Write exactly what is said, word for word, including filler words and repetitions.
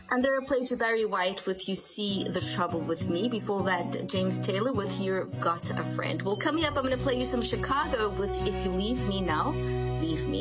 Under a plate with Barry White with You See the Trouble with Me. Before that, James Taylor with You've Got a Friend. Well, coming up, I'm going to play you some Chicago with If You Leave Me Now, Leave Me.